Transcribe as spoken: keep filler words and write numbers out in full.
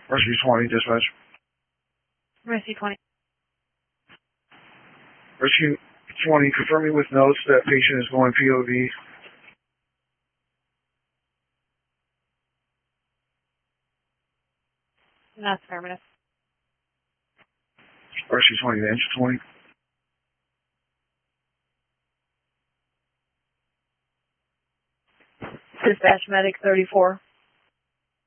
Rescue twenty, dispatch. Rescue twenty. Rescue twenty, confirming with notes that patient is going P O D. That's affirmative. Rescue twenty, the engine twenty. Dispatch medic thirty-four.